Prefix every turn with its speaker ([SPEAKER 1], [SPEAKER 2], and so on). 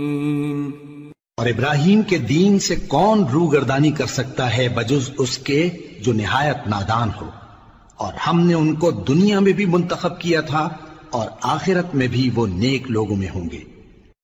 [SPEAKER 1] और इब्राहिम के दीन से कौन रूगर्दानी कर सकता है बजुज उसके जो निहायत नादान हो। और हमने उनको दुनिया में भी मुंतखब किया था और आखिरत में भी वो नेक लोगों में होंगे।